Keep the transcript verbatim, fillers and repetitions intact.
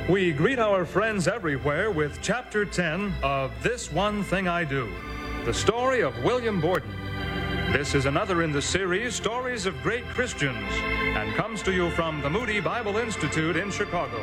We greet our friends everywhere with Chapter ten of This One Thing I Do, the story of William Borden. This is another in the series, Stories of Great Christians, and comes to you from the Moody Bible Institute in Chicago.